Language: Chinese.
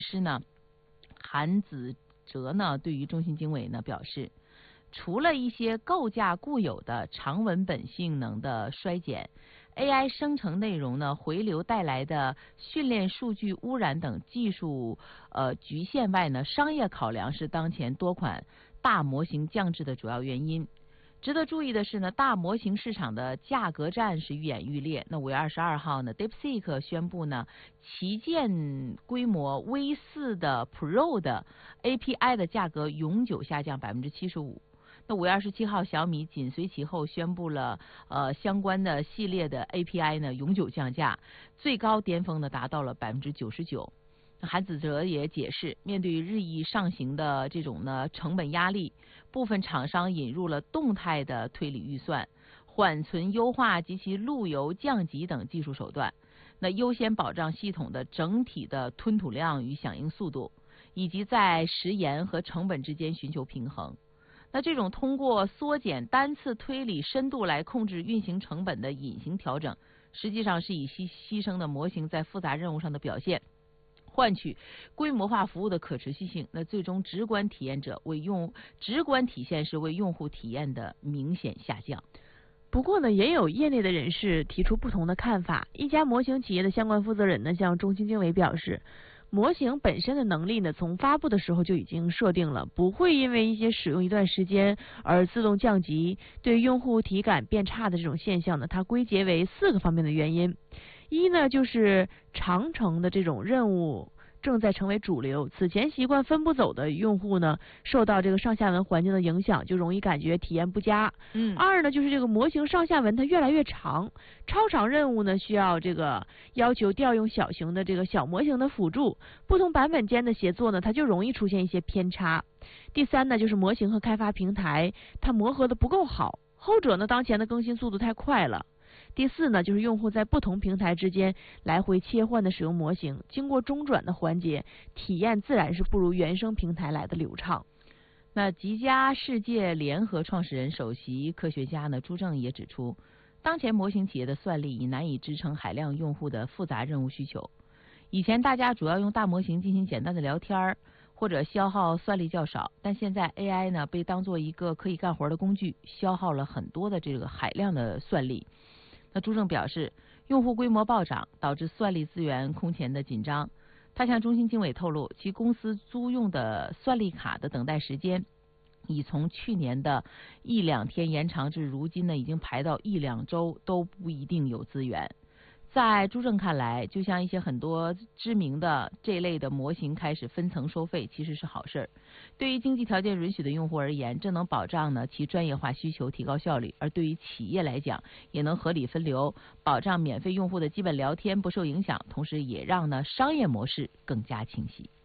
师呢，韩子哲呢对于中信经纬呢表示，除了一些构架固有的长文本性能的衰减，AI 生成内容呢回流带来的训练数据污染等技术局限外呢，商业考量是当前多款大模型降质的主要原因。值得注意的是呢，大模型市场的价格战是愈演愈烈。那5月22号呢 ，DeepSeek 宣布呢，旗舰规模 V4的 Pro 的 API 的价格永久下降75%。那5月27号，小米紧随其后宣布了相关的系列的 API 呢永久降价，最高巅峰呢达到了99%。韩子哲也解释，面对日益上行的这种呢成本压力，部分厂商引入了动态的推理预算、缓存优化及其路由降级等技术手段，那优先保障系统的整体的吞吐量与响应速度，以及在时延和成本之间寻求平衡。那这种通过缩减单次推理深度来控制运行成本的隐形调整，实际上是以牺牲的模型在复杂任务上的表现，换取规模化服务的可持续性，那最终直观体现是为用户体验的明显下降。 不过呢，也有业内的人士提出不同的看法。一家模型企业的相关负责人呢，向中信经纬表示，模型本身的能力呢，从发布的时候就已经设定了，不会因为一些使用一段时间而自动降级。对用户体感变差的这种现象呢，它归结为4个方面的原因。一呢，就是长程的这种任务正在成为主流，此前习惯分步走的用户呢，受到这个上下文环境的影响，就容易感觉体验不佳。二呢，就是这个模型上下文它越来越长，超长任务呢需要这个要求调用小型的这个小模型的辅助，不同版本间的协作呢，它就容易出现一些偏差。第三呢，就是模型和开发平台它磨合的不够好，后者呢当前的更新速度太快了。第4呢，就是用户在不同平台之间来回切换的使用模型，经过中转的环节，体验自然是不如原生平台来的流畅。 那极佳世界联合创始人、首席科学家呢朱正也指出，当前模型企业的算力已难以支撑海量用户的复杂任务需求。以前大家主要用大模型进行简单的聊天或者消耗算力较少，但现在 AI 呢被当作一个可以干活的工具，消耗了很多的这个海量的算力。那朱正表示，用户规模暴涨导致算力资源空前的紧张。他向中信经纬透露，其公司租用的算力卡的等待时间已从去年的1-2天延长至如今呢，已经排到1-2周都不一定有资源。在朱正看来，就像一些很多知名的这类的模型开始分层收费，其实是好事。对于经济条件允许的用户而言，这能保障呢其专业化需求，提高效率；而对于企业来讲，也能合理分流，保障免费用户的基本聊天不受影响，同时也让呢商业模式更加清晰。